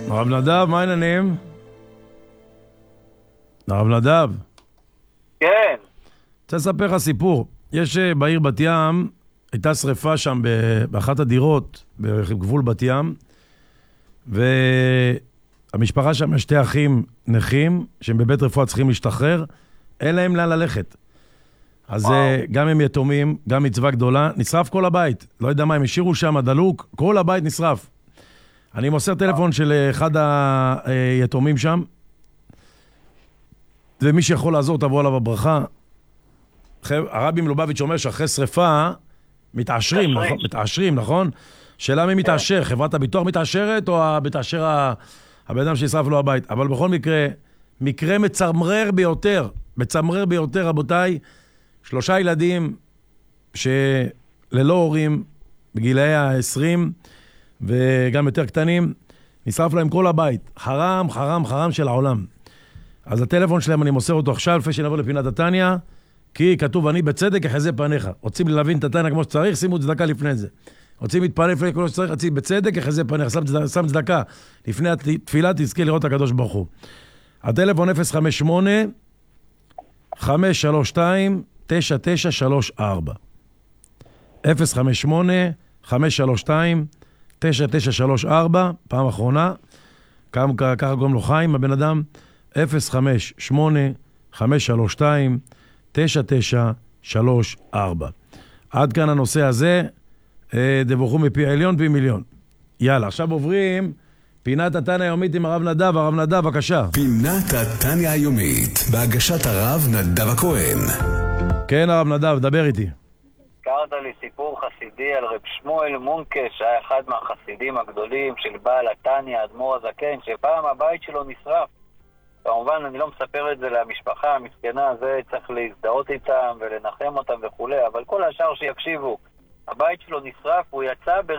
הרב נדב, מה העניינים? הרב נדב. כן. רוצה לספר לך סיפור. יש בעיר בת ים, הייתה שריפה שם באחת הדירות, בגבול בת ים, והמשפחה שם, שתי אחים נכים, שהם בבית רפואה צריכים להשתחרר, אין להם לאן ללכת. אז גם הם יתומים, גם מצווה גדולה, נשרף כל הבית. לא יודע מה, הם השאירו שם דלוק, כל הבית נשרף. אני מוסר טלפון של אחד היתומים שם, ומי שיכול לעזור, תבוא עליו הברכה. הרבי מלובביץ' אומר שאחרי שריפה מתעשרים, נכון? מתעשרים, נכון? שאלה מי מתעשר, חברת הביטוח מתעשרת, או מתעשר הבן אדם שישרף לו הבית? אבל בכל מקרה, מקרה מצמרר ביותר, רבותיי, 3 ילדים שללא הורים, בגילאי ה-20, וגם יותר קטנים, נשרף להם כל הבית. חרם של העולם. אז הטלפון שלהם אני מוסר אותו עכשיו, לפני שנבוא לפינת התניה, כי כתוב אני בצדק אחזה פניך. רוצים להבין את התניה כמו שצריך, שימו צדקה לפני זה. רוצים להתפלל לפני כמו שצריך, רוצים בצדק אחזה פניך. שם צדקה לפני התפילה, תזכה לראות הקדוש ברוך הוא. הטלפון 058-532-9934. 058-532-9934. פעם אחרונה, ככה גורם לו חיים, הבן אדם, 058-532-9934. עד כאן הנושא הזה, דבוכו מפי עליון פי מיליון. יאללה, עכשיו עוברים פינת התניה היומית עם הרב נדב. הרב נדב, בבקשה. פינת התניה היומית, בהגשת הרב נדב הכהן. כן, הרב נדב, דבר איתי. קראת לי סיפור חסידי על רב שמואל מונקה, שהיה אחד מהחסידים הגדולים של בעל התניה, אדמו"ר הזקן, שפעם הבית שלו נשרף. כמובן, אני לא מספר את זה למשפחה המסכנה, זה צריך להזדהות איתם ולנחם אותם וכו', אבל כל השאר שיקשיבו. הבית שלו נשרף, הוא יצא